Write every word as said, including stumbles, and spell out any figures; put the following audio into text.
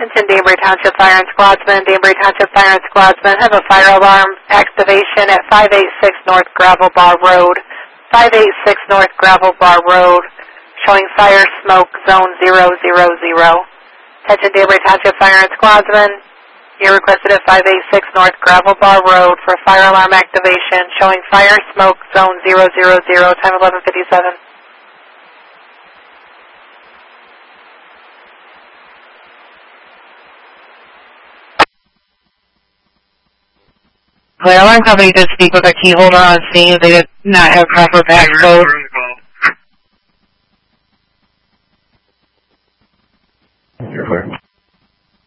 Attention Danbury Township Fire and Squadsman. Danbury Township Fire and Squadsman have a fire alarm activation at five eighty-six North Gravel Bar Road. five eighty-six North Gravel Bar Road, showing fire smoke zone zero zero zero. Attention Danbury Township Fire and Squadsman. You're requested at five eighty-six North Gravel Bar Road for fire alarm activation, showing fire smoke zone zero zero zero, time eleven fifty-seven. The alarm company did speak with a key holder on scene. They did not have proper pass code.